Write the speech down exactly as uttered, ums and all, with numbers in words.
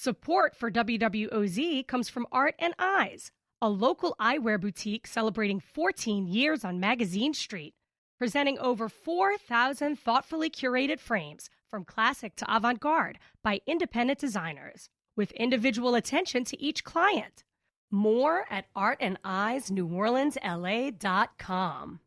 Support for W W O Z comes from Art and Eyes, a local eyewear boutique celebrating fourteen years on Magazine Street, presenting over four thousand thoughtfully curated frames from classic to avant-garde by independent designers, with individual attention to each client. More at art and eyes new orleans l a dot com.